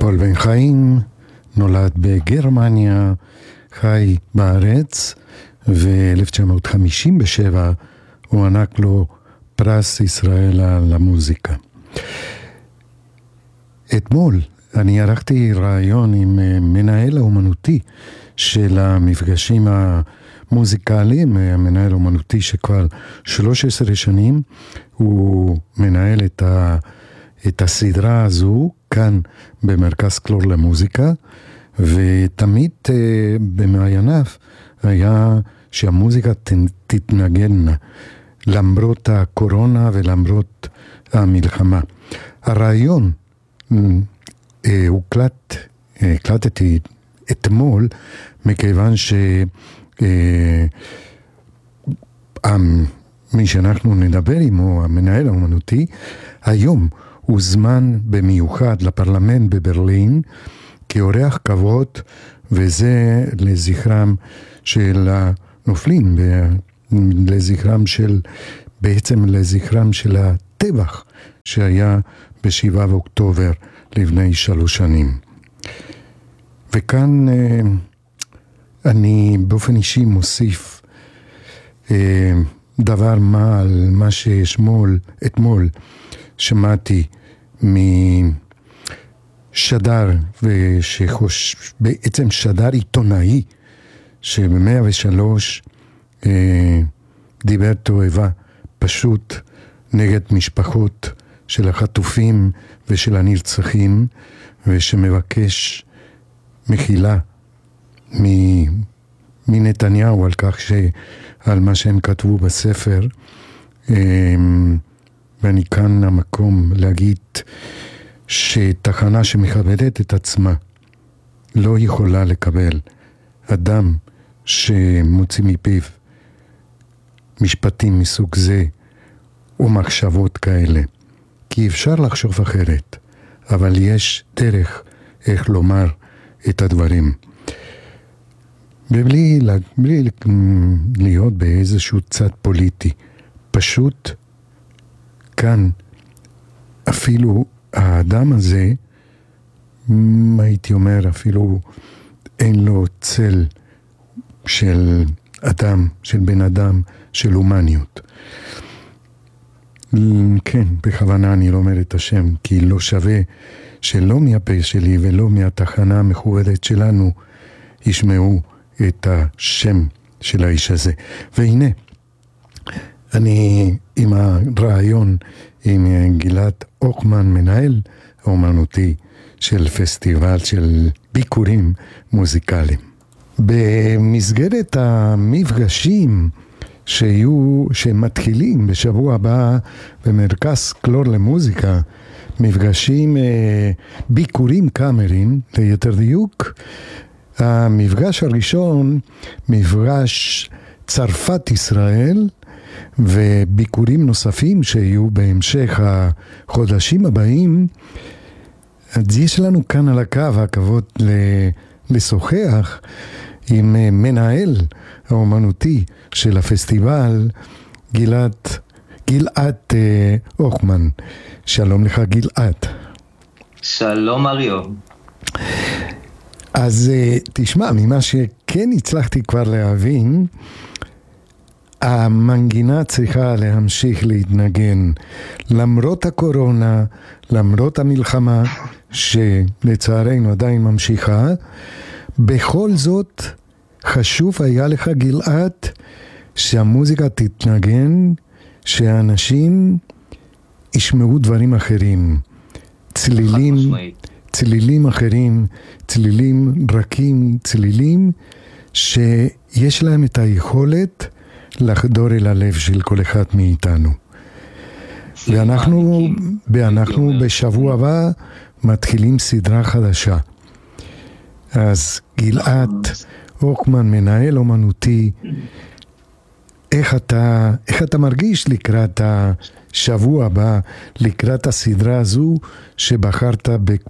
פול בן חיים נולד בגרמניה, חי בארץ, ו-1957 הוא ענק לו פרס ישראל על המוזיקה. אתמול אני ערכתי רעיון עם מנהל האומנותי של המפגשים המוזיקליים, המנהל האומנותי שכבר 13 שנים הוא מנהל את הסדרה הזו כאן במרכז קלור למוזיקה, ותמיד במעייניו היה שהמוזיקה תתנגן למרות הקורונה ולמרות המלחמה. הרעיון הקלטתי אתמול מכיוון מי שאנחנו נדבר עמו, המנהל האומנותי, היום הוא זמן במיוחד לפרלמנט בברלין כאורח כבוד, וזה לזכרם של הנופלים, לזכרם של הטבח שהיה ב7 באוקטובר לפני 3 שנים. וכאן אני באופן אישי מוסיף דבר מה על מה אתמול שמעתי משדר, בעצם שדר עיתונאי שב-103 דיבר תועבה פשוט נגד משפחות של החטופים ושל הנרצחים, ושמבקש מחילה מנתניהו על כך על מה שהם כתבו בספר. ואני כאן המקום להגיד שתחנה שמכבדת את עצמה לא יכולה לקבל אדם שמוציא מפיו משפטים מסוג זה ומחשבות כאלה, כי אפשר לחשוב אחרת, אבל יש דרך איך לומר את הדברים ובלי להיות באיזשהו צד פוליטי. פשוט כאן אפילו האדם הזה, הייתי אומר, אפילו אין לו צל של אדם, של בן אדם, של הומניות. כן, בכוונה אני לא אומר את השם, כי לא שווה שלא מהפה שלי ולא מהתחנה המכובדת שלנו ישמעו את השם של האיש הזה. והנה, אני עם הרעיון עם גלעד הוכמן, מנהל האומנותי של פסטיבל של ביקורים מוזיקליים. במסגרת המפגשים שמתחילים בשבוע הבא במרכז קלור למוזיקה, מפגשים ביקורים קאמריים, ליתר דיוק, המפגש הראשון, מפגש צרפת ישראל, וביקורים נוספים שיהיו בהמשך החודשים הבאים. אז יש לנו כאן על הקו הכבוד לשוחח עם מנהל האומנותי של הפסטיבל, גלעד הוכמן. שלום לך גלעד. שלום אריו. אז תשמע, ממה שכן הצלחתי כבר להבין, המנגינה צריכה להמשיך להתנגן למרות הקורונה, למרות המלחמה שלצערנו עדיין ממשיכה. בכל זאת חשוב היה לך גלעד שהמוזיקה תתנגן, שהאנשים ישמעו דברים אחרים, צלילים אחרים, צלילים רכים, צלילים שיש להם את היכולת לחדור אל הלב של כל אחד מאיתנו. ואנחנו בשבוע הבא מתחילים סדרה חדשה. אז גלעד הוכמן, מנהל אומנותי, איך אתה מרגיש לקראת השבוע הבא, לקראת הסדרה הזו שבחרת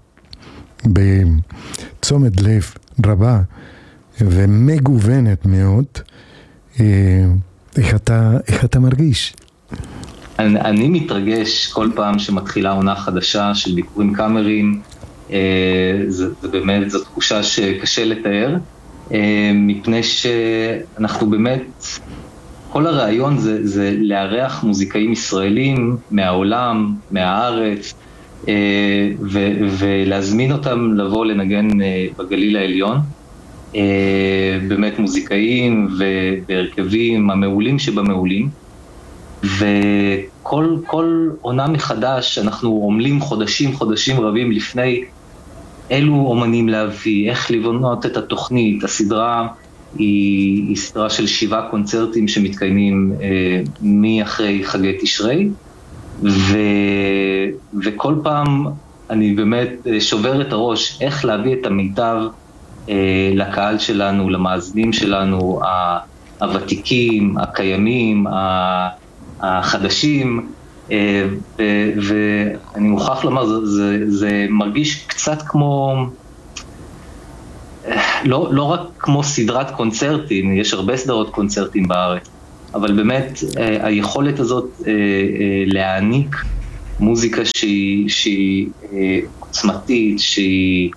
בצומת לב רבה ומגוונת מאוד? איך אתה מרגיש? אני מתרגש כל פעם שמתחילה עונה חדשה של ביקורים קאמריים, זה באמת, זו תחושה שקשה לתאר, מפני שאנחנו באמת, כל הרעיון זה לארח מוזיקאים ישראלים מהעולם, מהארץ, ולהזמין אותם לבוא לנגן בגליל העליון. באמת מוזיקאים ובהרכבים המעולים שבמעולים. וכל עונה מחדש אנחנו עומלים חודשים רבים לפני אילו אומנים להביא, איך לבנות את התוכנית. הסדרה היא סדרה של 7 קונצרטים שמתקיימים מאחרי חגי תשרי, וכל פעם אני באמת שובר את הראש איך להביא את המיטב לקהל שלנו, למאזינים שלנו, הוותיקים, הקיימים, החדשים, ואני מוכרח לומר, זה מרגיש קצת כמו, לא רק כמו סדרת קונצרטים, יש הרבה סדרות קונצרטים בארץ, אבל באמת היכולת הזאת להעניק מוזיקה שהיא עוצמתית, שהיא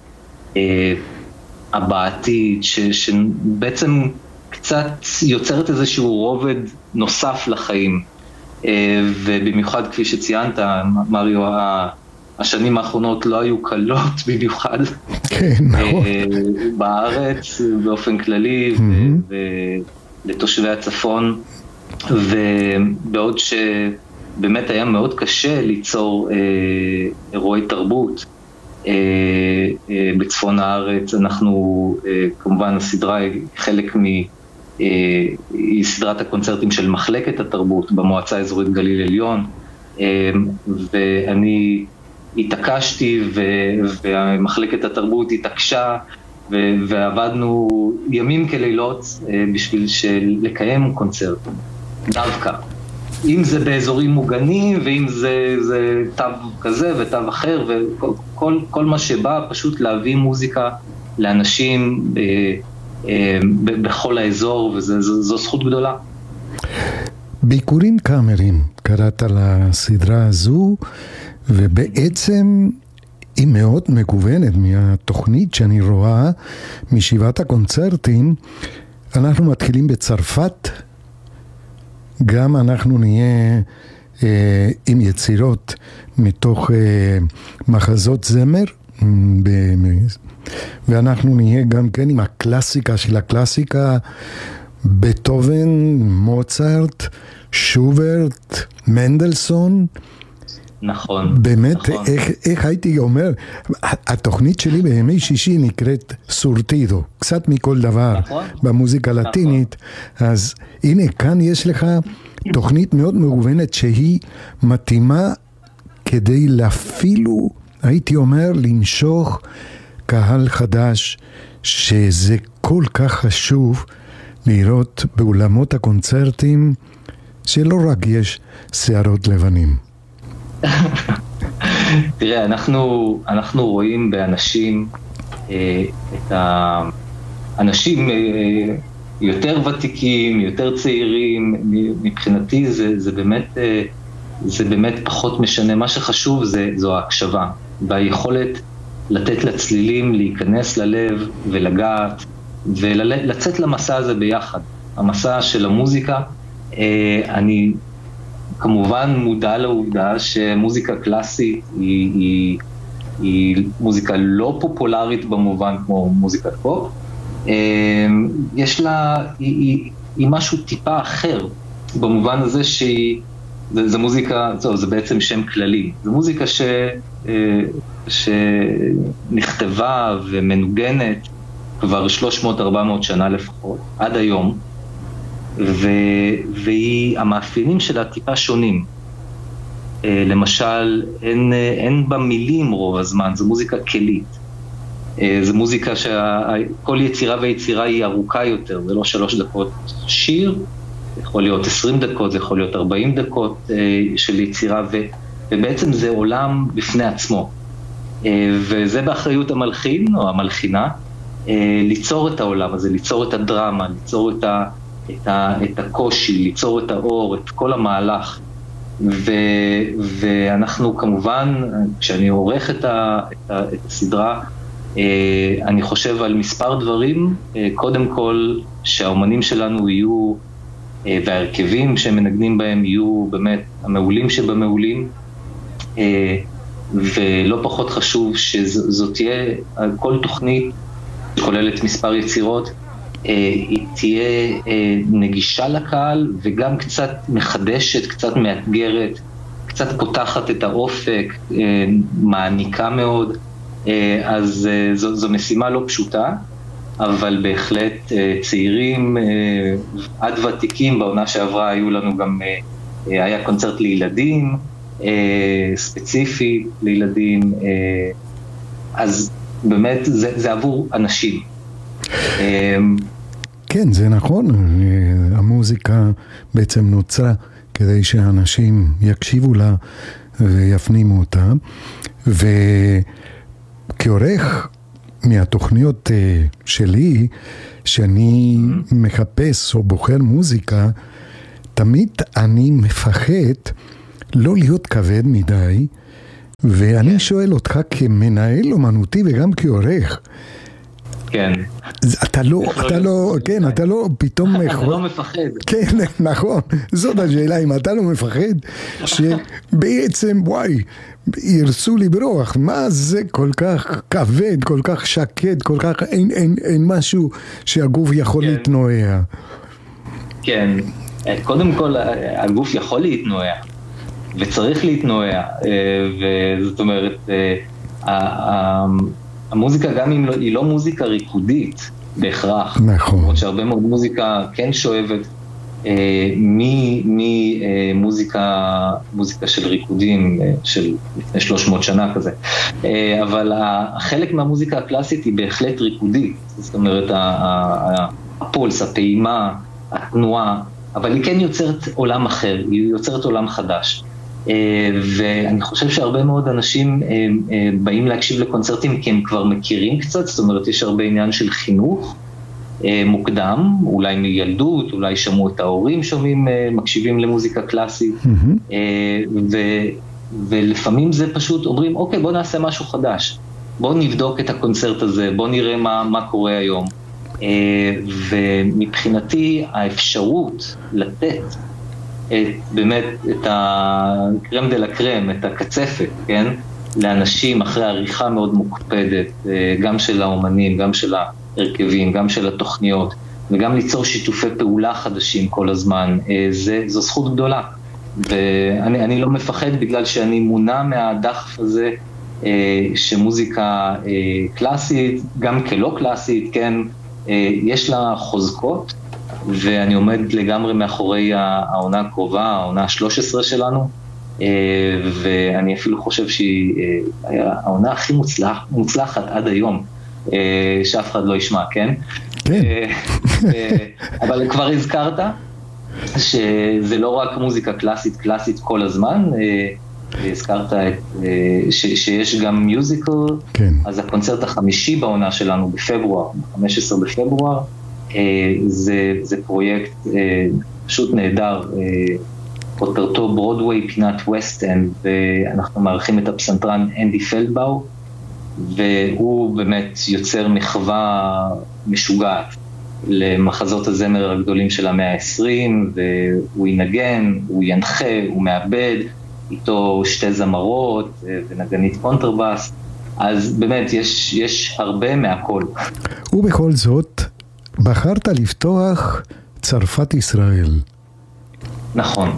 הבעתית, שבעצם קצת יוצרת איזשהו רובד נוסף לחיים. ובמיוחד כפי שציינת, מריו, השנים האחרונות לא היו קלות במיוחד. כן, נכון. בארץ באופן כללי, ולתושבי הצפון, ובעוד שבאמת היה מאוד קשה ליצור אירועי תרבות בצפון הארץ, אנחנו כמובן הסדרה היא חלק היא סדרת הקונצרטים של מחלקת התרבות במועצה האזורית גליל עליון, ואני התעקשתי ומחלקת התרבות התעקשה, ועבדנו ימים כלילות בשביל לקיים קונצרטים דווקא. אם זה באזורים מוגנים, ואם זה תו כזה ותו אחר, וכל מה שבא פשוט להביא מוזיקה לאנשים בכל האזור, וזו זכות גדולה. ביקורים קאמריים, קראת לסדרה הזו, ובעצם היא מאוד מגוונת מהתוכנית שאני רואה, משבעת הקונצרטים. אנחנו מתחילים בצרפת, גם אנחנו נהיה עם יצירות מתוך מחזות זמר, ואנחנו נהיה גם כן עם הקלאסיקה של הקלאסיקה, בטהובן, מוצרט, שוברט, מנדלסון. נכון. באמת, נכון. איך הייתי אומר, התוכנית שלי בימי שישי נקראת סורטידו, קצת מכל דבר, נכון. במוזיקה הלטינית. נכון. אז הנה, כאן יש לך תוכנית מאוד מגוונת שהיא מתאימה כדי אפילו, הייתי אומר, למשוך קהל חדש, שזה כל כך חשוב לראות באולמות הקונצרטים, שלא רק יש שערות לבנים. תראה, אנחנו רואים באנשים את האנשים יותר ותיקים, יותר צעירים. מבחינתי זה באמת פחות משנה. מה שחשוב זו ההקשבה, והיכולת לתת לצלילים להיכנס ללב ולגעת, ולצאת למסע הזה ביחד. המסע של המוזיקה. אני כמובן מודע לעובדה שמוזיקה קלאסית היא מוזיקה לא פופולרית במובן כמו מוזיקת פופ. יש לה, היא משהו טיפה אחר, במובן הזה זה מוזיקה, זה בעצם שם כללי. זו מוזיקה שנכתבה ומנוגנת כבר 300-400 שנה לפחות, עד היום. והמאפיינים שלה טיפה שונים. למשל, אין בה מילים רוב הזמן, זו מוזיקה כלית. זו מוזיקה שכל יצירה ויצירה היא ארוכה יותר, זה לא 3 דקות שיר, זה יכול להיות 20 דקות, זה יכול להיות 40 דקות של יצירה, ובעצם זה עולם בפני עצמו. וזה באחריות המלחין או המלחינה, ליצור את העולם הזה, ליצור את הדרמה, ליצור את הקושי, ליצור את האור, את כל המהלך. ואנחנו כמובן, כשאני עורך את הסדרה, אני חושב על מספר דברים. קודם כל, שהאומנים שלנו יהיו, וההרכבים שמנגנים בהם יהיו באמת המעולים שבמעולים, ולא פחות חשוב שזאת תהיה, כל תוכנית שכוללת מספר יצירות, היא תהיה נגישה לקהל וגם קצת מחדשת, קצת מאתגרת, קצת פותחת את האופק, מעניקה מאוד. אז זו משימה לא פשוטה, אבל בהחלט צעירים עד ותיקים. בעונה שעברה היו לנו גם, היה קונצרט לילדים, ספציפי לילדים, אז באמת זה עבור אנשים. כן, זה נכון, המוזיקה בעצם נוצרה כדי שאנשים יקשיבו לה ויפנימו אותה, וכעורך מהתוכניות שלי, שאני מחפש או בוחר מוזיקה, תמיד אני מפחד לא להיות כבד מדי, ואני שואל אותך כמנהל אומנותי וגם כעורך, כן. אתה לא פתאום... אתה לא מפחד. כן, נכון. זאת השאלה, אם אתה לא מפחד, שבעצם, וואי, ירצו לברוח. מה זה כל כך כבד, כל כך שקט, כל כך אין משהו שהגוף יכול להתנועע. כן. קודם כל, הגוף יכול להתנועע, וצריך להתנועע, וזאת אומרת, המוזיקה, גם אם היא לא מוזיקה ריקודית בהכרח, נכון. למרות שהרבה מאוד מוזיקה כן שואבת מוזיקה של ריקודים של לפני 300 שנה כזה, אבל חלק מהמוזיקה הקלאסית היא בהחלט ריקודית, זאת אומרת הפולס, הפעימה, התנועה, אבל היא כן יוצרת עולם אחר, היא יוצרת עולם חדש. ואני חושב שהרבה מאוד אנשים באים להקשיב לקונצרטים כי הם כבר מכירים קצת, זאת אומרת יש הרבה עניין של חינוך מוקדם, אולי מילדות, אולי שמעו את ההורים מקשיבים למוזיקה קלאסית, ולפעמים זה פשוט אומרים, אוקיי, בוא נעשה משהו חדש, בוא נבדוק את הקונצרט הזה, בוא נראה מה קורה היום. ומבחינתי האפשרות לתת באמת את הקרם דלה קרם, את הקצפת, כן? לאנשים אחרי עריכה מאוד מוקפדת, גם של האומנים, גם של ההרכבים, גם של התוכניות, וגם ליצור שיתופי פעולה חדשים כל הזמן, זו זכות גדולה. ואני לא מפחד בגלל שאני מונע מהדחף הזה, שמוזיקה קלאסית, גם כלא קלאסית, כן? יש לה חוזקות, ואני עומד לגמרי מאחורי העונה הקרובה, העונה ה-13 שלנו, ואני אפילו חושב שהיא העונה הכי מוצלחת עד היום, שאף אחד לא ישמע, כן? כן. אבל כבר הזכרת שזה לא רק מוזיקה קלאסית כל הזמן, הזכרת שיש גם מיוזיקל, כן. אז הקונצרט החמישי בעונה שלנו בפברואר, 15 בפברואר, זה פרויקט פשוט נהדר, כותרתו ברודווי פינת ווסט אנד, ואנחנו מארחים את הפסנתרן אנדי פלדבאו, והוא באמת יוצר מחווה משוגעת למחזות הזמר הגדולים של המאה ה-20, והוא ינגן, הוא ינחה, הוא מעבד, איתו שתי זמרות ונגנית קונטרבאס, אז באמת יש הרבה מהכל. ובכל זאת, בחרת לפתוח צרפת ישראל. נכון.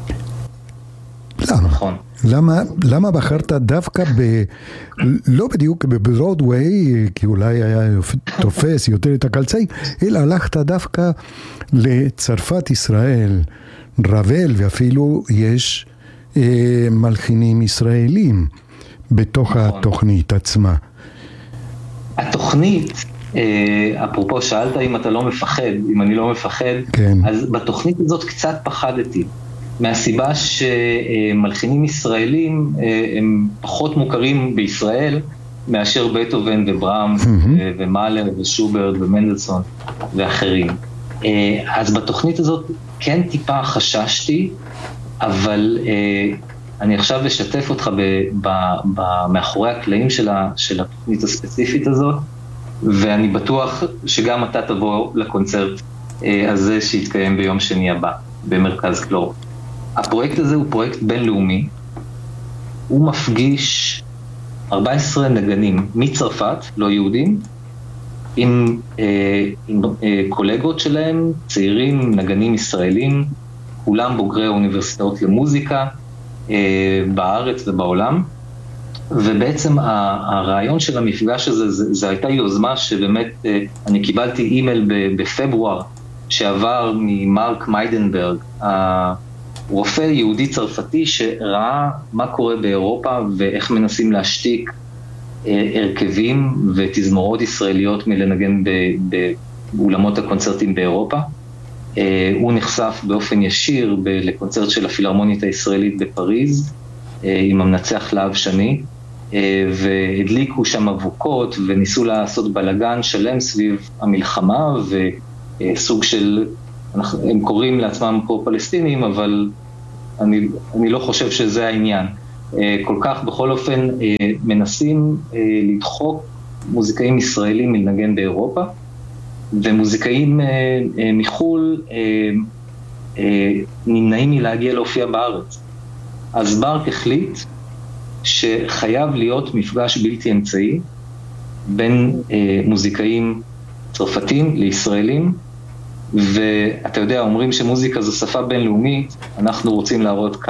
למה? נכון. למה בחרת דווקא לא בדיוק בברודווי, כי אולי היה תופס יותר את הקלצי, אלא הלכת דווקא לצרפת ישראל, רבל, ואפילו יש מלחינים ישראלים בתוך התוכנית עצמה. התוכנית, אפרופו שאלת אם אתה לא מפחד, אם אני לא מפחד, כן. אז בתוכנית הזאת קצת פחדתי, מהסיבה שמלחינים ישראלים הם פחות מוכרים בישראל מאשר בטהובן וברהמס ומאלר ושוברט ומנדלסון ואחרים. אז בתוכנית הזאת כן טיפה חששתי, אבל אני עכשיו אשתף אותך מאחורי הקלעים של התוכנית הספציפית הזאת, ואני בטוח שגם אתה תבוא לקונצרט הזה שיתקיים ביום שני הבא, במרכז קלור. הפרויקט הזה הוא פרויקט בינלאומי, הוא מפגיש 14 נגנים מצרפת, לא יהודים, עם קולגות שלהם, צעירים, נגנים ישראלים, כולם בוגרי האוניברסיטאות למוזיקה, בארץ ובעולם, ובעצם הרעיון של המפגש הזה, זה הייתה יוזמה שבאמת אני קיבלתי אימייל בפברואר שעבר ממרק מיידנברג, רופא יהודי צרפתי שראה מה קורה באירופה ואיך מנסים להשתיק הרכבים ותזמורות ישראליות מלנגן באולמות הקונצרטים באירופה. הוא נחשף באופן ישיר לקונצרט של הפילהרמונית הישראלית בפריז עם המנצח להב שני, והדליקו שם אבוקות וניסו לעשות בלגן שלם סביב המלחמה וסוג של, הם קוראים לעצמם פרו-פלסטינים, אבל אני לא חושב שזה העניין. כל כך בכל אופן מנסים לדחוק מוזיקאים ישראלים מלנגן באירופה, ומוזיקאים מחול נמנעים מלהגיע להופיע בארץ. אז ברק החליט שחייב להיות מפגש בלתי אמצעי בין מוזיקאים צרפתים לישראלים, ואתה יודע, אומרים שמוזיקה זו שפה בינלאומית, אנחנו רוצים להראות